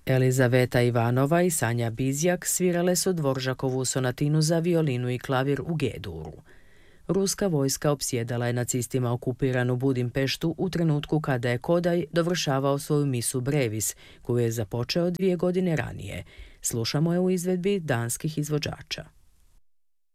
Elizaveta Ivanova i Sanja Bizjak svirale su Dvoržakovu sonatinu za violinu i klavir u G-duru. Ruska vojska opsjedala je nacistima okupiranu Budimpeštu u trenutku kada je Kodaj dovršavao svoju misu Brevis, koju je započeo 2 godine ranije. Slušamo je u izvedbi danskih izvođača.